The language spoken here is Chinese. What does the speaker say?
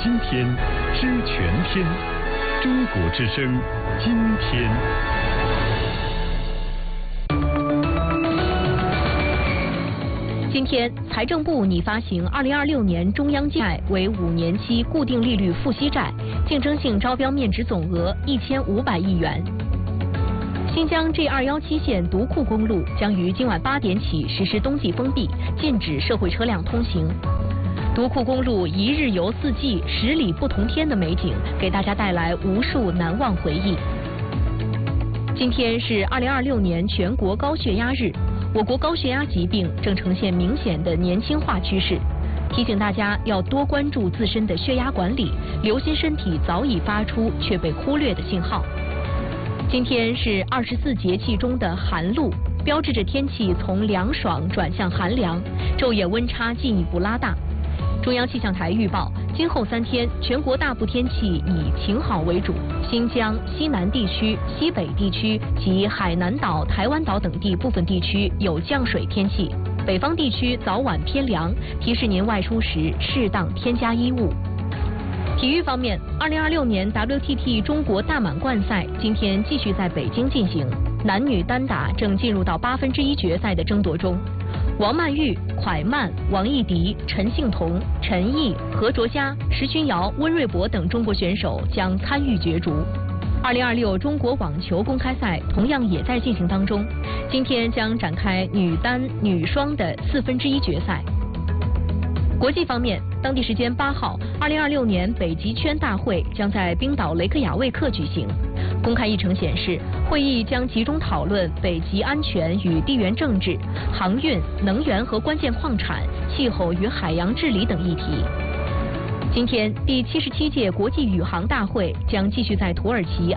今天，知全天。中国之声，今天。 今天，财政部拟发行2026年中央债为5年期固定利率付息债，竞争性招标面值总额1500亿元。新疆 G217 线独库公路将于今晚8点起实施冬季封闭，禁止社会车辆通行。独库公路一日游4季10里不同天的美景，给大家带来无数难忘回忆。今天是2026年全国高血压日。我国高血压疾病正呈现明显的年轻化趋势，提醒大家要多关注自身的血压管理，留心身体早已发出却被忽略的信号。今天是24节气中的寒露，标志着天气从凉爽转向寒凉，昼夜温差进一步拉大。中央气象台预报，今后3天全国大部天气以晴好为主，新疆、西南地区、西北地区及海南岛、台湾岛等地部分地区有降水天气，北方地区早晚偏凉，提示您外出时适当添加衣物。体育方面，2026年 WTT 中国大满贯赛今天继续在北京进行，男女单打正进入到1/8决赛的争夺中。王曼玉、蒯曼、王艺迪、陈幸同、陈毅、何卓佳、石勋瑶、温瑞博等中国选手将参与角逐。2026中国网球公开赛同样也在进行当中，今天将展开女单、女双的1/4决赛。国际方面，当地时间8号，2026年北极圈大会将在冰岛雷克雅未克举行。公开议程显示，会议将集中讨论北极安全与地缘政治、航运、能源和关键矿产、气候与海洋治理等议题。今天，第77届国际宇航大会将继续在土耳其